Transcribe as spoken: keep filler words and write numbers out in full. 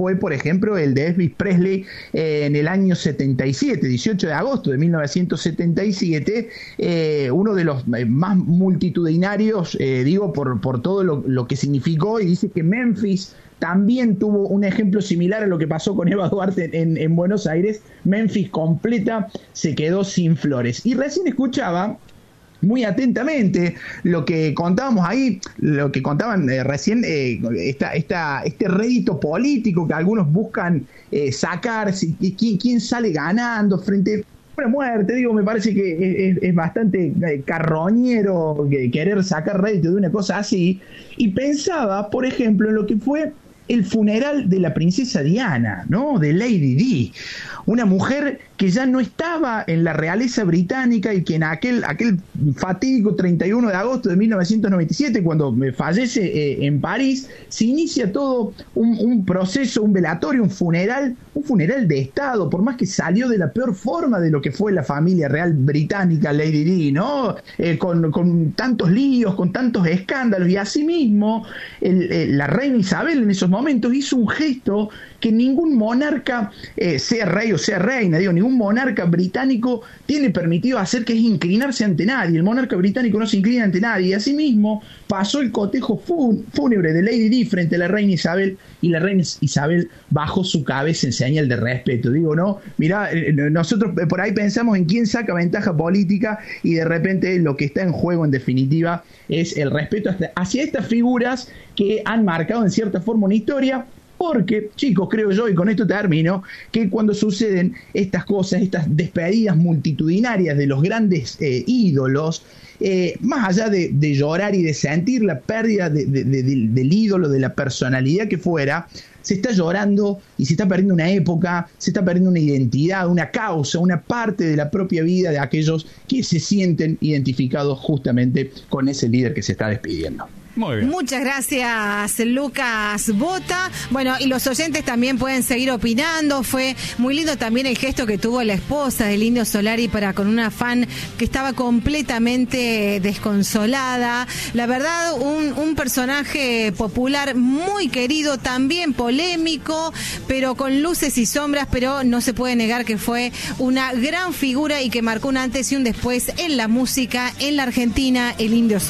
fue, por ejemplo, el de Elvis Presley eh, en el año setenta y siete, dieciocho de agosto de mil novecientos setenta y siete, eh, uno de los más multitudinarios, eh, digo, por, por todo lo, lo que significó, y dice que Memphis también tuvo un ejemplo similar a lo que pasó con Eva Duarte en, en Buenos Aires. Memphis completa se quedó sin flores. Y recién escuchaba muy atentamente lo que contábamos ahí, lo que contaban eh, recién, eh, esta, esta, este rédito político que algunos buscan eh, sacar, si, quién, quién sale ganando frente a una muerte. Digo, me parece que es, es bastante carroñero querer sacar rédito de una cosa así, y pensaba, por ejemplo, en lo que fue el funeral de la princesa Diana, ¿no? De Lady Di, una mujer que ya no estaba en la realeza británica y que en aquel, aquel fatídico treinta y uno de agosto de mil novecientos noventa y siete, cuando fallece eh, en París, se inicia todo un, un proceso, un velatorio, un funeral, un funeral de Estado, por más que salió de la peor forma de lo que fue la familia real británica, Lady Di, ¿no? Eh, con, con tantos líos, con tantos escándalos, y asimismo el, el, la reina Isabel en esos momentos hizo un gesto que ningún monarca, eh, sea rey o sea reina, digo, ningún monarca británico tiene permitido hacer, que es inclinarse ante nadie. El monarca británico no se inclina ante nadie, y asimismo pasó el cotejo fúnebre de Lady Di frente a la reina Isabel, y la reina Isabel bajó su cabeza en señal de respeto. Digo, no, mirá, nosotros por ahí pensamos en quién saca ventaja política, y de repente lo que está en juego en definitiva es el respeto hacia estas figuras que han marcado en cierta forma una historia. Porque, chicos, creo yo, y con esto termino, que cuando suceden estas cosas, estas despedidas multitudinarias de los grandes eh, ídolos, eh, más allá de, de llorar y de sentir la pérdida de, de, de, de, del ídolo, de la personalidad que fuera, se está llorando y se está perdiendo una época, se está perdiendo una identidad, una causa, una parte de la propia vida de aquellos que se sienten identificados justamente con ese líder que se está despidiendo. Muy bien. Muchas gracias, Lucas Bota. Bueno, y los oyentes también pueden seguir opinando. Fue muy lindo también el gesto que tuvo la esposa del Indio Solari para con una fan que estaba completamente desconsolada. La verdad, un, un personaje popular muy querido, también polémico, pero con luces y sombras, pero no se puede negar que fue una gran figura y que marcó un antes y un después en la música en la Argentina, el Indio Solari.